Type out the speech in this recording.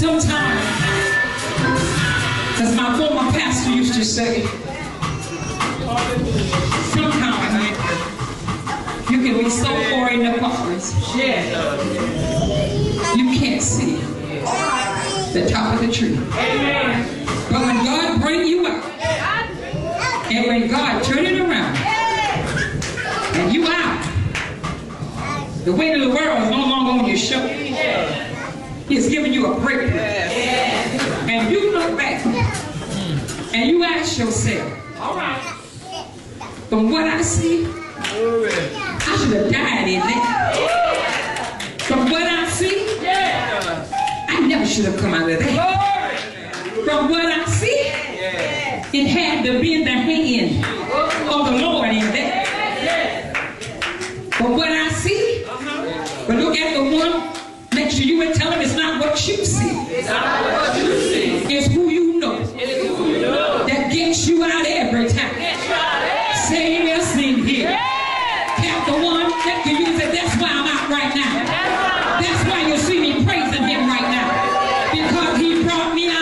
Sometimes, as my former pastor used to say, sometimes you can be so far in the forest, you can't see the top of the tree. But when God brings you out, and when God turns it around, and you out, the weight of the world is no longer on your shoulder. He's giving you a breakthrough. And you look back and you ask yourself, all right, from what I see, I should have died in that. From what I see, I never should have come out of that. From what I see, it had to be in the hand of the Lord in that. From what I see, but look at the one next to you and tell him it's not what you see. It's not what you see. It's who you know. It's who you know. That gets you out every time. Same as in here. Tap the one next to you and say, that's why I'm out right now. That's why you see me praising him right now. Because he brought me out.